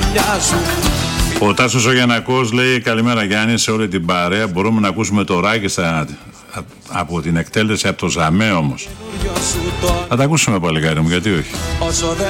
Ο Τάσος ο Γιαννακός λέει καλημέρα Γιάννη σε όλη την παρέα. Μπορούμε να ακούσουμε το Ράκη από την εκτέλεση από το Ζαμέ όμως. Θα τα ακούσουμε παλικάρι μου, γιατί όχι.